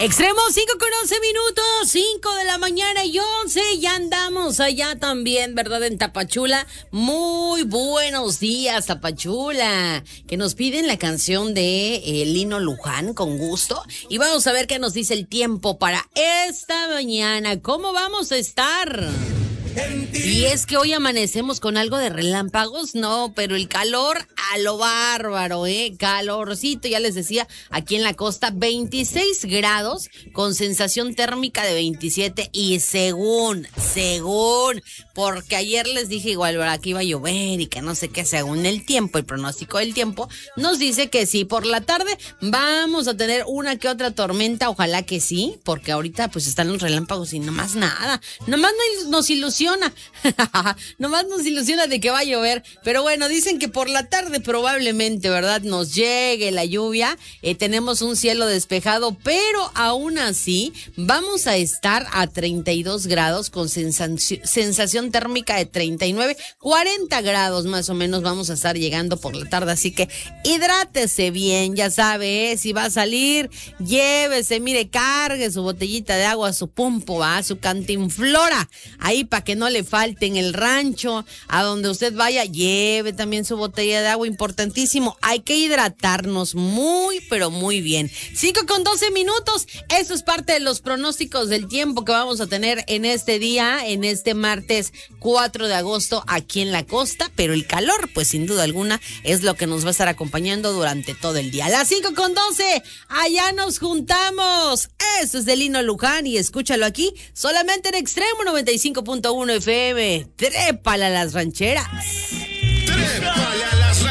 Extremo 5:11, 5 de la mañana y 11, ya andamos allá también, ¿verdad? En Tapachula. Muy buenos días, Tapachula. Que nos piden la canción de Lino Luján, con gusto. Y vamos a ver qué nos dice el tiempo para esta mañana. ¿Cómo vamos a estar? Y es que hoy amanecemos con algo de relámpagos, no, pero el calor a lo bárbaro, calorcito, ya les decía, aquí en la costa, 26 grados, con sensación térmica de 27, y según, porque ayer les dije igual, ¿verdad?, que iba a llover y que no sé qué, según el tiempo, el pronóstico del tiempo, nos dice que sí, por la tarde vamos a tener una que otra tormenta, ojalá que sí, porque ahorita pues están los relámpagos y nomás nada, nomás nos ilusiona, nomás nos ilusiona de que va a llover, pero bueno, dicen que por la tarde probablemente, ¿verdad?, nos llegue la lluvia, tenemos un cielo despejado, pero aún así vamos a estar a 32 grados con sensación térmica de 39, 40 grados más o menos vamos a estar llegando por la tarde, así que hidrátese bien, ya sabe, si va a salir, llévese, mire, cargue su botellita de agua, su pumpo, su cantinflora, ahí para que no le falte en el rancho, a donde usted vaya, lleve también su botella de agua, importantísimo, hay que hidratarnos muy, pero muy bien. 5:12, eso es parte de los pronósticos del tiempo que vamos a tener en este día, en este martes 4 de agosto aquí en la costa, pero el calor, pues sin duda alguna, es lo que nos va a estar acompañando durante todo el día. A las 5:12, allá nos juntamos. Eso es de Lino Luján y escúchalo aquí, solamente en Extremo 95.1 FM. Trépala a las rancheras.